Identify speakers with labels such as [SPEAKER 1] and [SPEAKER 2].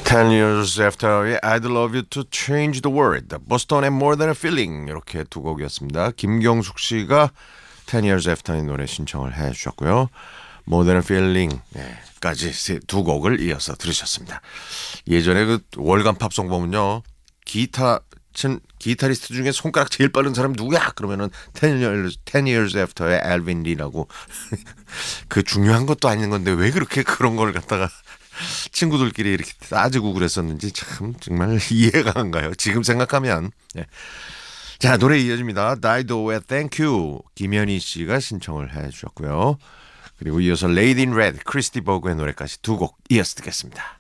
[SPEAKER 1] Ten Years After의 I'd Love You to Change the World, Boston and More Than a Feeling 이렇게 두 곡이었습니다. 김경숙 씨가 Ten Years After의 노래 신청을 해주셨고요. More Than a Feeling 까지 두 곡을 이어서 들으셨습니다. 예전에 그 월간 팝송 보면요. 기타리스트 중에 손가락 제일 빠른 사람 누구야? 그러면은 Ten Years After의 엘빈 리라고 그 중요한 것도 아닌 건데 왜 그렇게 그런 걸 갖다가 친구들끼리 이렇게 따지고 그랬었는지 참 정말 이해가 안 가요. 지금 생각하면. 자, 노래 이어집니다. 다이도의 Thank You 김현희 씨가 신청을 해주셨고요. 그리고 이어서 Lady in Red 크리스티 버그의 노래까지 두 곡 이어서 듣겠습니다.